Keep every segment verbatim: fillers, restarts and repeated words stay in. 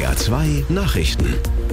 R zwei Nachrichten.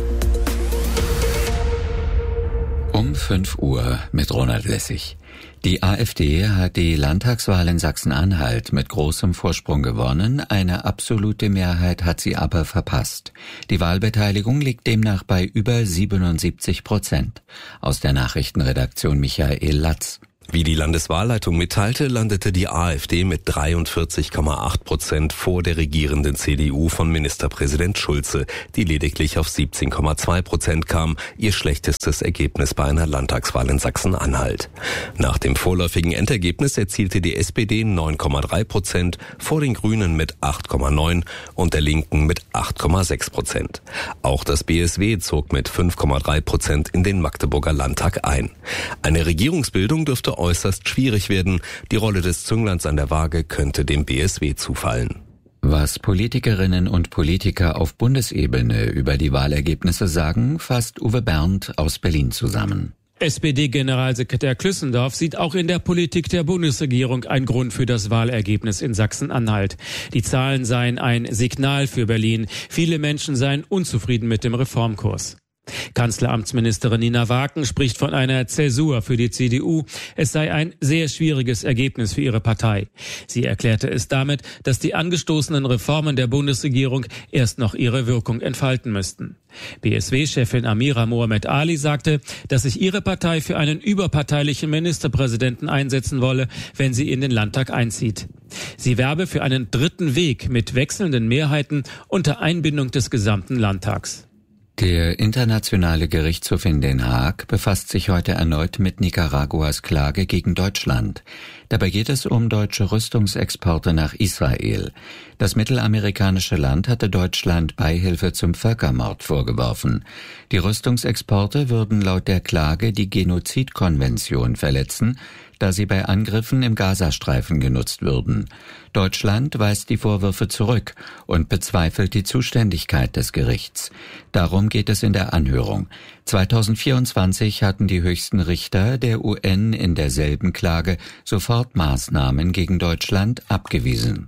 Um fünf Uhr mit Ronald Lessig. Die AfD hat die Landtagswahl in Sachsen-Anhalt mit großem Vorsprung gewonnen, eine absolute Mehrheit hat sie aber verpasst. Die Wahlbeteiligung liegt demnach bei über siebenundsiebzig Prozent. Aus der Nachrichtenredaktion Michael Latz. Wie die Landeswahlleitung mitteilte, landete die AfD mit dreiundvierzig Komma acht Prozent vor der regierenden C D U von Ministerpräsident Schulze, die lediglich auf siebzehn Komma zwei Prozent kam, ihr schlechtestes Ergebnis bei einer Landtagswahl in Sachsen-Anhalt. Nach dem vorläufigen Endergebnis erzielte die S P D neun Komma drei Prozent, vor den Grünen mit acht Komma neun und der Linken mit acht Komma sechs Prozent. Auch das B S W zog mit fünf Komma drei Prozent in den Magdeburger Landtag ein. Eine Regierungsbildung dürfte äußerst schwierig werden. Die Rolle des Züngleins an der Waage könnte dem B S W zufallen. Was Politikerinnen und Politiker auf Bundesebene über die Wahlergebnisse sagen, fasst Uwe Berndt aus Berlin zusammen. S P D-Generalsekretär Klüssendorf sieht auch in der Politik der Bundesregierung einen Grund für das Wahlergebnis in Sachsen-Anhalt. Die Zahlen seien ein Signal für Berlin. Viele Menschen seien unzufrieden mit dem Reformkurs. Kanzleramtsministerin Nina Waken spricht von einer Zäsur für die C D U. Es sei ein sehr schwieriges Ergebnis für ihre Partei. Sie erklärte es damit, dass die angestoßenen Reformen der Bundesregierung erst noch ihre Wirkung entfalten müssten. B S W-Chefin Amira Mohamed Ali sagte, dass sich ihre Partei für einen überparteilichen Ministerpräsidenten einsetzen wolle, wenn sie in den Landtag einzieht. Sie werbe für einen dritten Weg mit wechselnden Mehrheiten unter Einbindung des gesamten Landtags. Der Internationale Gerichtshof in Den Haag befasst sich heute erneut mit Nicaraguas Klage gegen Deutschland. Dabei geht es um deutsche Rüstungsexporte nach Israel. Das mittelamerikanische Land hatte Deutschland Beihilfe zum Völkermord vorgeworfen. Die Rüstungsexporte würden laut der Klage die Genozidkonvention verletzen, da sie bei Angriffen im Gazastreifen genutzt würden. Deutschland weist die Vorwürfe zurück und bezweifelt die Zuständigkeit des Gerichts. Darum geht es in der Anhörung. zweitausendvierundzwanzig hatten die höchsten Richter der U N in derselben Klage Sofortmaßnahmen gegen Deutschland abgewiesen.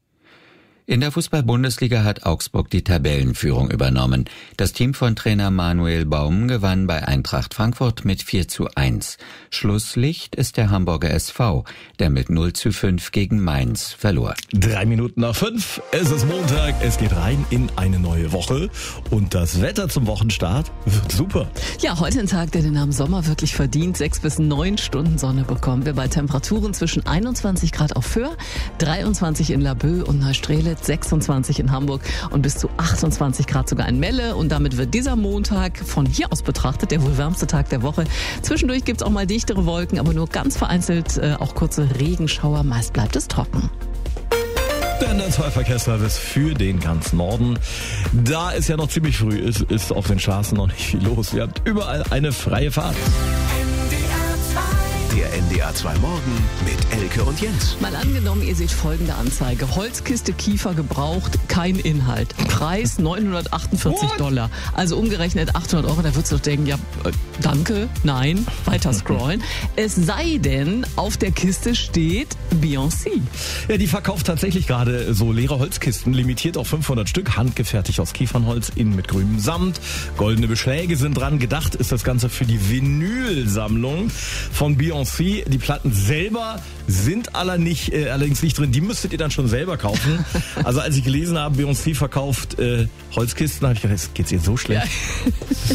In der Fußball-Bundesliga hat Augsburg die Tabellenführung übernommen. Das Team von Trainer Manuel Baum gewann bei Eintracht Frankfurt mit vier zu eins. Schlusslicht ist der Hamburger S V, der mit null zu fünf gegen Mainz verlor. Drei Minuten nach fünf, es ist Montag, es geht rein in eine neue Woche und das Wetter zum Wochenstart wird super. Ja, heute ein Tag, der den Namen Sommer wirklich verdient. Sechs bis neun Stunden Sonne bekommen wir bei Temperaturen zwischen einundzwanzig Grad auf Föhr, dreiundzwanzig in Laboe und Neustrelitz, sechsundzwanzig in Hamburg und bis zu achtundzwanzig Grad sogar in Melle. Und damit wird dieser Montag von hier aus betrachtet der wohl wärmste Tag der Woche. Zwischendurch gibt's auch mal dichtere Wolken, aber nur ganz vereinzelt äh, auch kurze Regenschauer. Meist bleibt es trocken. Denn der Zollverkehrsservice für den ganzen Norden. Da ist ja noch ziemlich früh. Es ist auf den Straßen noch nicht viel los. Ihr habt überall eine freie Fahrt. Der N D R zwei Morgen mit Elke und Jens. Mal angenommen, ihr seht folgende Anzeige. Holzkiste Kiefer gebraucht, kein Inhalt. Preis neunhundertachtundvierzig Dollar. Also umgerechnet achthundert Euro. Da würdest du doch denken, ja, äh, danke, nein, weiter scrollen. Es sei denn, auf der Kiste steht Beyoncé. Ja, die verkauft tatsächlich gerade so leere Holzkisten, limitiert auf fünfhundert Stück, handgefertigt aus Kiefernholz, innen mit grünem Samt. Goldene Beschläge sind dran. Gedacht ist das Ganze für die Vinylsammlung von Beyoncé. Die Platten selber sind aller nicht, äh, allerdings nicht drin. Die müsstet ihr dann schon selber kaufen. Also als ich gelesen habe, Beyoncé verkauft äh, Holzkisten, habe ich gedacht, geht's ihr so schlecht? Ja.